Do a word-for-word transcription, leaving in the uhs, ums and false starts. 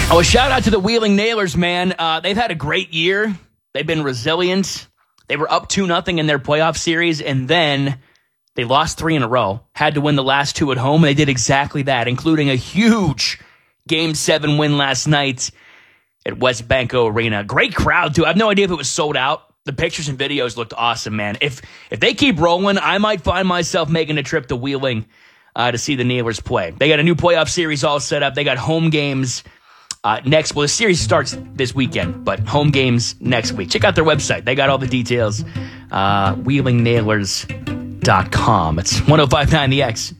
Oh, a shout out to the Wheeling Nailers, man. Uh, they've had a great year. They've been resilient. They were up two nothing in their playoff series, and then they lost three in a row. Had to win the last two at home, and they did exactly that, including a huge Game seven win last night at Westbanco Arena. Great crowd, too. I have no idea if it was sold out. The pictures and videos looked awesome, man. If if they keep rolling, I might find myself making a trip to Wheeling uh, to see the Nailers play. They got a new playoff series all set up. They got home games uh, next. Well, the series starts this weekend, but home games next week. Check out their website. They got all the details. Uh, Wheeling Nailers dot com. It's one oh five point nine The X.